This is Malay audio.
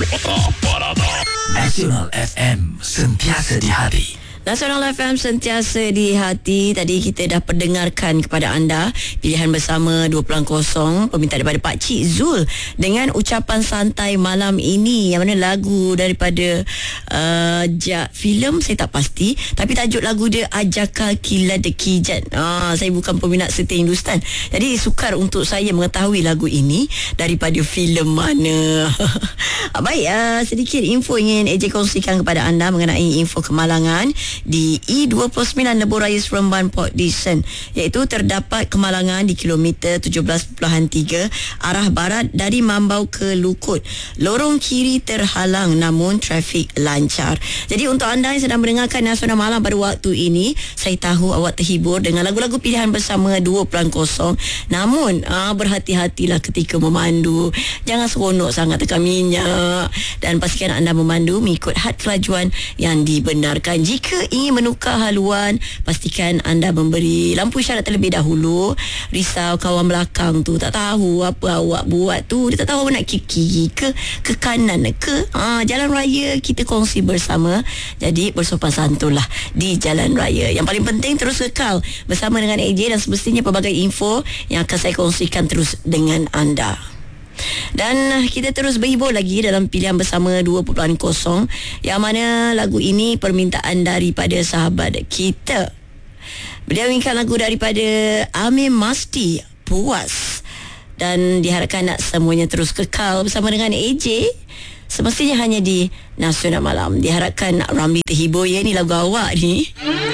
Nasional FM, sentiasa di hati. Nasional FM sentiasa di hati. Tadi kita dah perdengarkan kepada anda pilihan bersama 2.0 permintaan daripada Pak Cik Zul dengan ucapan santai malam ini, yang mana lagu daripada filem saya tak pasti, tapi tajuk lagu dia Ajakal Kila Dekijat. Saya bukan peminat setia Hindustan, jadi sukar untuk saya mengetahui lagu ini daripada filem mana. Baik, sedikit info ingin AJ kongsikan kepada anda mengenai info kemalangan di E29 Lebuh Raya Seremban Port Dickson, iaitu terdapat kemalangan di kilometer 17.3 arah barat dari Mambau ke Lukut. Lorong kiri terhalang namun trafik lancar. Jadi untuk anda yang sedang mendengarkan Nasional Malam pada waktu ini, saya tahu awak terhibur dengan lagu-lagu pilihan bersama 2.0. Namun berhati-hatilah ketika memandu. Jangan seronok sangat tekan minyak, dan pastikan anda memandu mengikut had kelajuan yang dibenarkan. Jika ingin menukar haluan, pastikan anda memberi lampu isyarat terlebih dahulu. Risau kawan belakang tu tak tahu apa awak buat tu, dia tak tahu awak nak ke kiri ke kanan ke. Jalan raya kita kongsi bersama, jadi bersopan santunlah di jalan raya. Yang paling penting terus kekal bersama dengan AJ, dan semestinya pelbagai info yang akan saya kongsikan terus dengan anda. Dan kita terus berhibur lagi dalam pilihan bersama 2.0, yang mana lagu ini permintaan daripada sahabat kita. Beliau inginkan lagu daripada Amir Masti, Puas, dan diharapkan nak semuanya terus kekal bersama dengan AJ, semestinya hanya di Nasional Malam. Diharapkan Ramli terhibur. Ya, ni lagu awak ni.